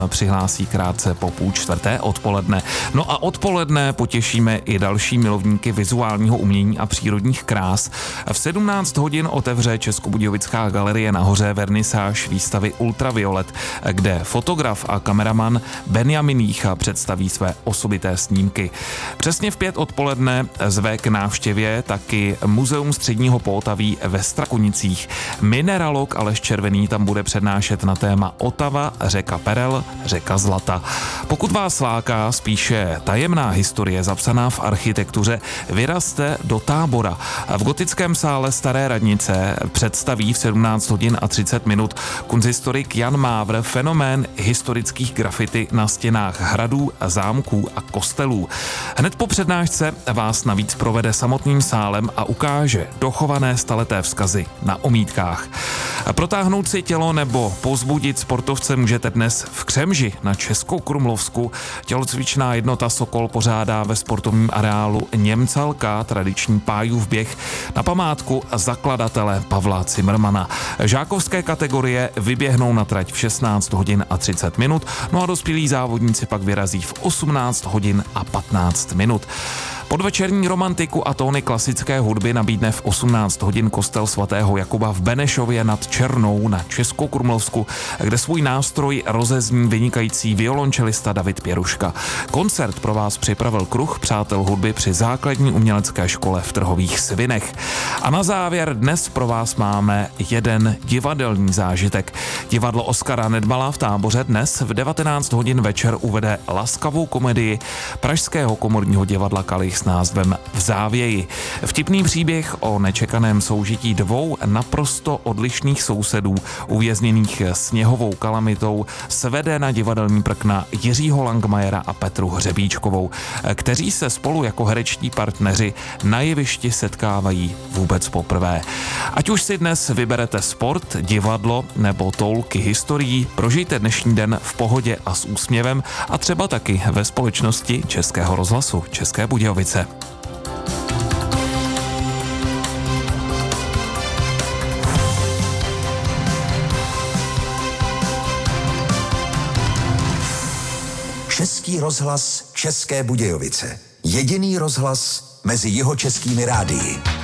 přihlásí krátce po 3:30 odpoledne. No a odpoledne potěšíme i další milovníky vizuálního umění a přírodních krás. V 17 hodin otevře Českobudějovická galerie nahoře vernisáž výstavy Ultraviolet, kde fotograf a kameraman Benjamin Jícha představí své osobité snímky. Přesně v 5 odpoledne zve k návštěvě taky Muzeum středního Pohotaví ve Strakonicích. Mineralog Aleš Červený tam bude přednášet na téma Otava, řeka Perel, řeka Zlata. Pokud vás láká spíše tajemná historie zapsaná v architektuře, vyrazte do Tábora. V gotickém sále Staré radnice představí v 17 hodin a 30 minut kunsthistorik Jan Mávr fenomén historických grafity na stěnách hradů, zámků a kostelů. Hned po přednášce vás navíc provede samotným sálem a ukáže dochované staleté vzkazy na omítkách. Protáhnout si tělo nebo pozbudit sportovce můžete dnes v Křemži na Českokrumlovsku. Tělocvičná jednota Sokol pořádá ve sportovním areálu Němcalka tradiční pájův běh na památku zakladatele Pavla Cimrmana. Žákovské kategorie vyběhnou na trať v 16 hodin a 30 minut, no a dospělí závodníci pak vyrazí v 18 hodin a 15 minut. Podvečerní romantiku a tóny klasické hudby nabídne v 18 hodin kostel svatého Jakuba v Benešově nad Černou na Českokrumlovsku, kde svůj nástroj rozezní vynikající violončelista David Pěruška. Koncert pro vás připravil Kruh přátel hudby při základní umělecké škole v Trhových Svinech. A na závěr dnes pro vás máme jeden divadelní zážitek. Divadlo Oskara Nedbala v Táboře dnes v 19 hodin večer uvede laskavou komedii Pražského komorního divadla Kalich s názvem V závěji. Vtipný příběh o nečekaném soužití dvou naprosto odlišných sousedů uvězněných sněhovou kalamitou svede na divadelní prkna Jiřího Langmajera a Petru Hřebíčkovou, kteří se spolu jako herečtí partneři na jevišti setkávají vůbec poprvé. Ať už si dnes vyberete sport, divadlo nebo toulky historií, prožijte dnešní den v pohodě a s úsměvem a třeba taky ve společnosti Českého rozhlasu České Budějovice. Český rozhlas České Budějovice. Jediný rozhlas mezi jihočeskými rádii.